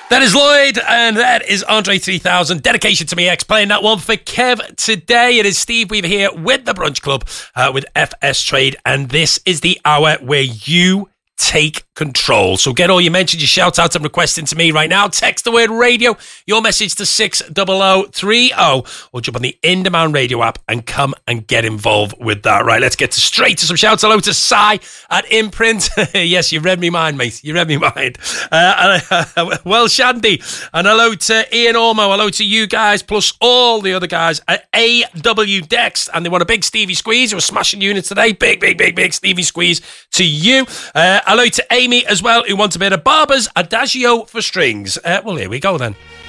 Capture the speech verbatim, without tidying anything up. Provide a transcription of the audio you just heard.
That is Lloyd, and that is Andre three thousand. Dedication to me X, playing that one for Kev today. It is Steve Weaver here with the Brunch Club, uh, with F S Trade, and this is the hour where you take control. So get all your mentions, your shout outs and requests into me right now. Text the word radio, your message to six oh oh three oh, or jump on the In Demand Radio app and come and get involved with that. Right, let's get to straight to some shouts. Hello to Sai at Imprint. Yes, you read me mind, mate. You read me mind. Uh, uh, well, Shandy. And hello to Ian Ormo. Hello to you guys, plus all the other guys at A W Dex. And they want a big Stevie Squeeze. We're smashing units today. Big, big, big, big Stevie Squeeze to you. Uh, hello to Amy as well, who wants a bit of Barber's Adagio for strings. Uh, well, here we go then.